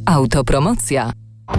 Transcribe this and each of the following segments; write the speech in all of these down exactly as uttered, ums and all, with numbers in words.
Autopromocja.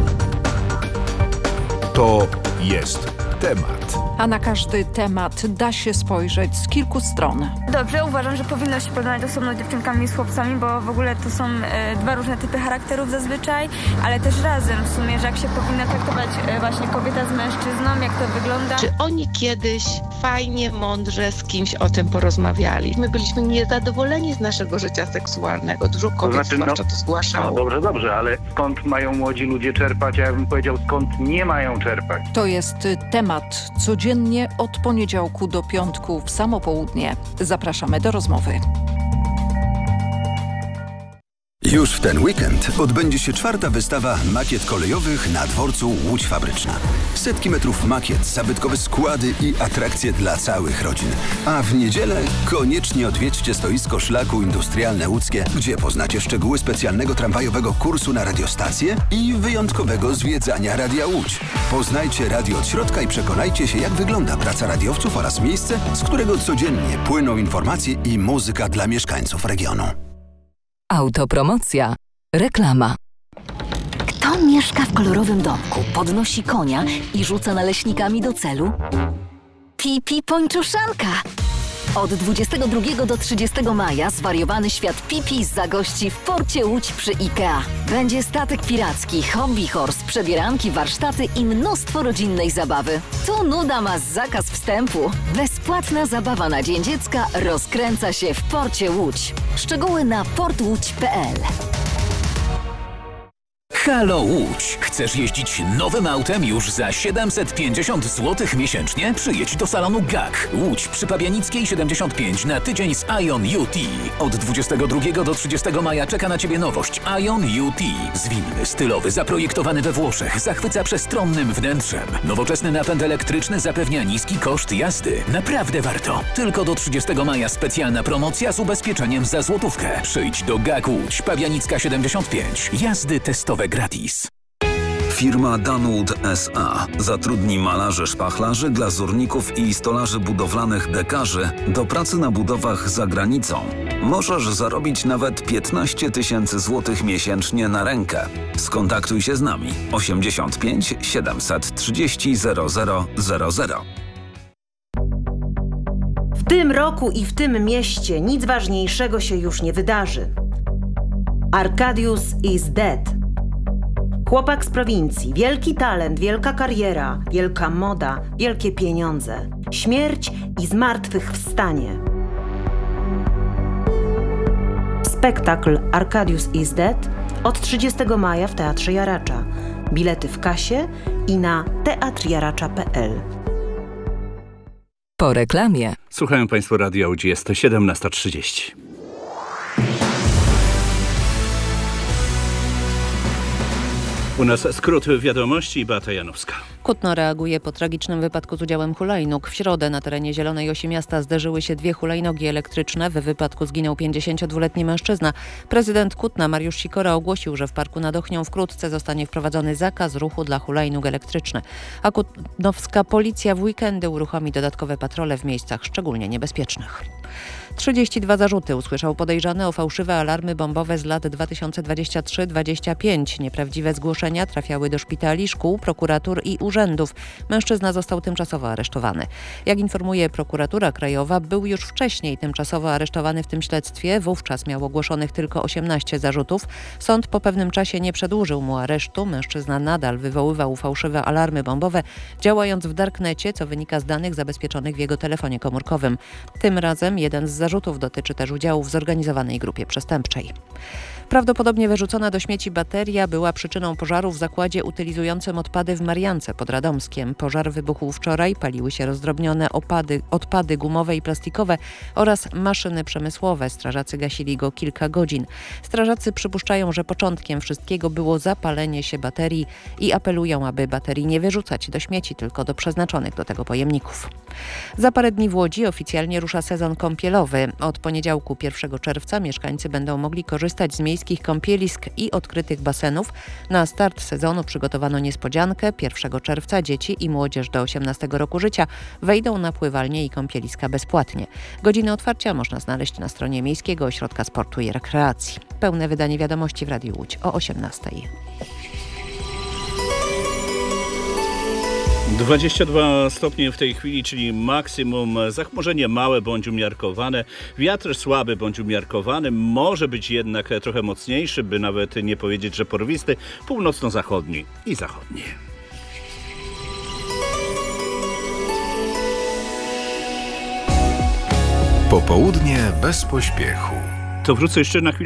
To jest temat. A na każdy temat da się spojrzeć z kilku stron. Dobrze, uważam, że powinno się porównać osobno dziewczynkami z chłopcami, bo w ogóle to są e, dwa różne typy charakterów zazwyczaj, ale też razem w sumie, że jak się powinna traktować e, właśnie kobieta z mężczyzną, jak to wygląda. Czy oni kiedyś fajnie, mądrze z kimś o tym porozmawiali? My byliśmy niezadowoleni z naszego życia seksualnego. Dużo kobiet to znaczy, zwłaszcza no, to zgłaszało. No dobrze, dobrze, ale skąd mają młodzi ludzie czerpać? Ja bym powiedział, skąd nie mają czerpać. To jest temat codziennie od poniedziałku do piątku w samo południe. Zapraszamy do rozmowy. Już w ten weekend odbędzie się czwarta wystawa makiet kolejowych na dworcu Łódź Fabryczna. Setki metrów makiet, zabytkowe składy i atrakcje dla całych rodzin. A w niedzielę koniecznie odwiedźcie stoisko szlaku industrialne łódzkie, gdzie poznacie szczegóły specjalnego tramwajowego kursu na radiostację i wyjątkowego zwiedzania Radia Łódź. Poznajcie radio od środka i przekonajcie się, jak wygląda praca radiowców oraz miejsce, z którego codziennie płyną informacje i muzyka dla mieszkańców regionu. Autopromocja. Reklama. Kto mieszka w kolorowym domku, podnosi konia i rzuca naleśnikami do celu? Pipi Pończuszanka! Od dwudziestego drugiego do trzydziestego maja zwariowany świat Pipi zagości w porcie Łódź przy IKEA. Będzie statek piracki, hobby horse, przebieranki, warsztaty i mnóstwo rodzinnej zabawy. Tu nuda ma zakaz wstępu. Bezpłatna zabawa na Dzień Dziecka rozkręca się w porcie Łódź. Szczegóły na port łódź kropka p l. Halo Łódź! Chcesz jeździć nowym autem już za siedemset pięćdziesiąt złotych miesięcznie? Przyjedź do salonu G A K. Łódź przy Pabianickiej siedemdziesiąt pięć na tydzień z Ion U T. Od dwudziestego drugiego do trzydziestego maja czeka na Ciebie nowość Ion U T. Zwinny, stylowy, zaprojektowany we Włoszech, zachwyca przestronnym wnętrzem. Nowoczesny napęd elektryczny zapewnia niski koszt jazdy. Naprawdę warto. Tylko do trzydziestego maja specjalna promocja z ubezpieczeniem za złotówkę. Przyjdź do G A K Łódź, Pabianicka siedemdziesiąt pięć. Jazdy testowe gratis. Firma Danwood S A zatrudni malarzy, szpachlarzy, glazurników i stolarzy budowlanych dekarzy do pracy na budowach za granicą. Możesz zarobić nawet piętnaście tysięcy złotych miesięcznie na rękę. Skontaktuj się z nami osiemdziesiąt pięć siedemset trzydzieści zero zero zero zero. W tym roku i w tym mieście nic ważniejszego się już nie wydarzy. Arkadiusz is dead. Chłopak z prowincji, wielki talent, wielka kariera, wielka moda, wielkie pieniądze, śmierć i zmartwychwstanie. Spektakl Arkadiusz is dead od trzydziestego maja w Teatrze Jaracza. Bilety w kasie i na teatr jaracza kropka p l. Po reklamie. Słuchają Państwo Radia Łódź, jest siedemnasta trzydzieści. U nas skrót wiadomości i Beata Janowska. Kutno reaguje po tragicznym wypadku z udziałem hulajnóg. W środę na terenie Zielonej Osi miasta zderzyły się dwie hulajnogi elektryczne. W wypadku zginął pięćdziesięciodwuletni mężczyzna. Prezydent Kutna Mariusz Sikora ogłosił, że w parku nad Ochnią wkrótce zostanie wprowadzony zakaz ruchu dla hulajnóg elektrycznych. A kutnowska policja w weekendy uruchomi dodatkowe patrole w miejscach szczególnie niebezpiecznych. trzydzieści dwa zarzuty usłyszał podejrzany o fałszywe alarmy bombowe z lat dwa tysiące dwudziesty trzeci do dwudziestego piątego. Nieprawdziwe zgłoszenia trafiały do szpitali, szkół, prokuratur i urzędów. Mężczyzna został tymczasowo aresztowany. Jak informuje prokuratura krajowa, był już wcześniej tymczasowo aresztowany w tym śledztwie. Wówczas miał ogłoszonych tylko osiemnaście zarzutów. Sąd po pewnym czasie nie przedłużył mu aresztu. Mężczyzna nadal wywoływał fałszywe alarmy bombowe, działając w darknecie, co wynika z danych zabezpieczonych w jego telefonie komórkowym. Tym razem jeden z zarzutów dotyczy też udziału w zorganizowanej grupie przestępczej. Prawdopodobnie wyrzucona do śmieci bateria była przyczyną pożaru w zakładzie utylizującym odpady w Mariance pod Radomskiem. Pożar wybuchł wczoraj, paliły się rozdrobnione opady, odpady gumowe i plastikowe oraz maszyny przemysłowe. Strażacy gasili go kilka godzin. Strażacy przypuszczają, że początkiem wszystkiego było zapalenie się baterii i apelują, aby baterii nie wyrzucać do śmieci, tylko do przeznaczonych do tego pojemników. Za parę dni w Łodzi oficjalnie rusza sezon kąpielowy. Od poniedziałku pierwszego czerwca mieszkańcy będą mogli korzystać z miejsc miejskich kąpielisk i odkrytych basenów. Na start sezonu przygotowano niespodziankę. pierwszego czerwca dzieci i młodzież do osiemnastego roku życia wejdą na pływalnie i kąpieliska bezpłatnie. Godziny otwarcia można znaleźć na stronie Miejskiego Ośrodka Sportu i Rekreacji. Pełne wydanie wiadomości w Radiu Łódź o osiemnastej. dwadzieścia dwa stopnie w tej chwili, czyli maksimum. Zachmurzenie małe bądź umiarkowane. Wiatr słaby bądź umiarkowany. Może być jednak trochę mocniejszy, by nawet nie powiedzieć, że porwisty. Północno-zachodni i zachodni. Popołudnie bez pośpiechu. To wrócę jeszcze na chwilę